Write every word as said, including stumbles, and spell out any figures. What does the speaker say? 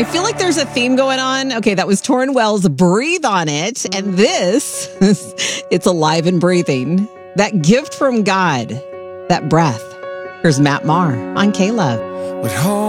I feel like there's a theme going on. Okay, that was Torrin Wells, Breathe on It. And this, it's alive and breathing. That gift from God, that breath. Here's Matt Maher on K-Love.